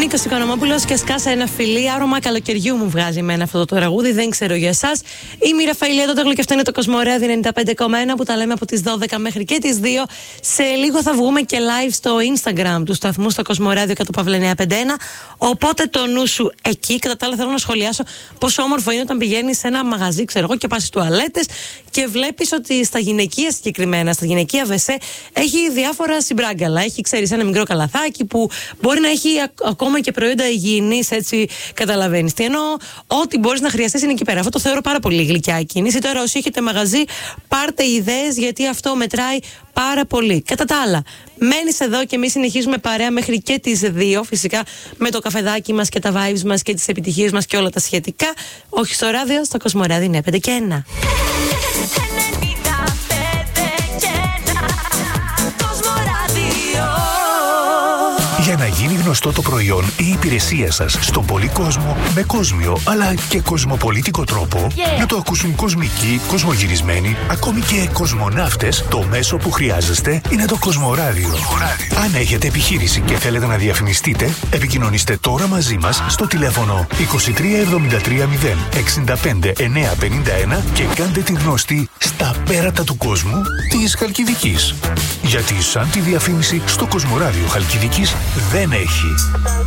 Νίκος Οικονομόπουλος και σκάσε ένα φιλί. Άρωμα καλοκαιριού μου βγάζει εμένα αυτό το τραγούδι. Δεν ξέρω για εσάς. Είμαι η Ραφαηλία Τότογλου και αυτό είναι το Κοσμοράδι 95,1 που τα λέμε από τις 12 μέχρι και τις 2. Σε λίγο θα βγούμε και live στο Instagram του σταθμού, στο Κοσμοράδιο και το Παυλέ 951. Οπότε το νου σου εκεί. Κατά τα άλλα, θέλω να σχολιάσω πόσο όμορφο είναι όταν πηγαίνεις σε ένα μαγαζί, ξέρω εγώ, και πας στις τουαλέτες και βλέπεις ότι στα γυναικεία συγκεκριμένα, στα γυναικεία βεσέ, έχει διάφορα συμπράγκαλα. Έχει, ξέρεις, ένα μικρό καλαθάκι που μπορεί να έχει ακόμα και προϊόντα υγιεινής, έτσι καταλαβαίνεις. Τι εννοώ, ό,τι μπορείς να χρειαστείς είναι εκεί πέρα. Αυτό το θεωρώ πάρα πολύ γλυκιά κίνηση. Τώρα, όσοι έχετε μαγαζί, πάρτε ιδέες, γιατί αυτό μετράει πάρα πολύ. Κατά τα άλλα, μένεις εδώ και εμείς συνεχίζουμε παρέα μέχρι και τις 2, φυσικά με το καφεδάκι μας και τα vibes μας και τις επιτυχίες μας και όλα τα σχετικά. Όχι στο ράδιο, στο Κοσμοράδι είναι 5 και 1. Για να γίνει γνωστό το προϊόν ή η υπηρεσία σας στον πολύ κόσμο με κόσμιο αλλά και κοσμοπολίτικο τρόπο, να το ακούσουν κοσμικοί, κοσμογυρισμένοι, ακόμη και κοσμοναύτες, το μέσο που χρειάζεστε είναι το Κοσμοράδιο. Αν έχετε επιχείρηση και θέλετε να διαφημιστείτε, επικοινωνήστε τώρα μαζί μας στο τηλέφωνο 23 73 0 65 951 και κάντε την γνωστή στα πέρατα του κόσμου της Χαλκιδικής. Γιατί σαν τη διαφήμιση στο Κοσμοράδιο Χαλκιδικής δεν έχει.